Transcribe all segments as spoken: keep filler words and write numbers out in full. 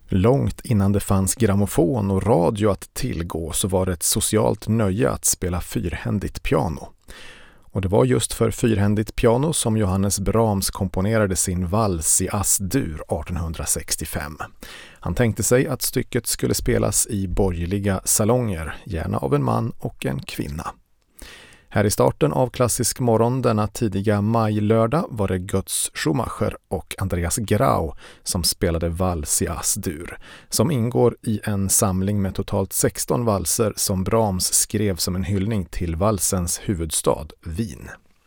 Långt innan det fanns grammofon och radio att tillgå så var det ett socialt nöje att spela fyrhändigt piano. Och det var just för fyrhändigt piano som Johannes Brahms komponerade sin vals i As-dur artonhundrasextiofem. Han tänkte sig att stycket skulle spelas i borgerliga salonger, gärna av en man och en kvinna. Här i starten av Klassisk morgon denna tidiga majlördag var det Götz Schumacher och Andreas Grau som spelade vals i As-dur, som ingår i en samling med totalt sexton valser som Brahms skrev som en hyllning till valsens huvudstad, Wien.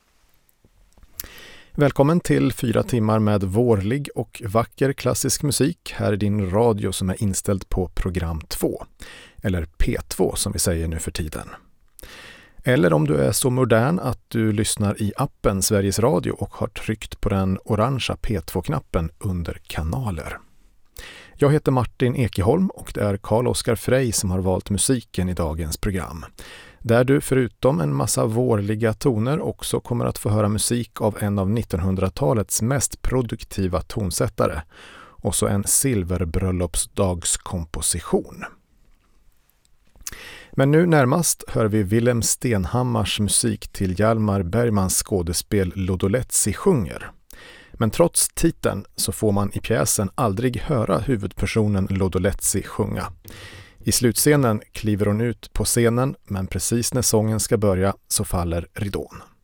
Välkommen till fyra timmar med vårlig och vacker klassisk musik här i din radio som är inställd på program två, eller P två som vi säger nu för tiden. Eller om du är så modern att du lyssnar i appen Sveriges Radio och har tryckt på den orangea P två-knappen under kanaler. Jag heter Martin Ekeholm och det är Carl Oskar Frey som har valt musiken i dagens program. Där du förutom en massa vårliga toner också kommer att få höra musik av en av nittonhundratalets mest produktiva tonsättare och så en silverbröllopsdagskomposition. Men nu närmast hör vi Willem Stenhammars musik till Hjalmar Bergmans skådespel Lodoletzi sjunger. Men trots titeln så får man i pjäsen aldrig höra huvudpersonen Lodoletzi sjunga. I slutscenen kliver hon ut på scenen, men precis när sången ska börja så faller ridån.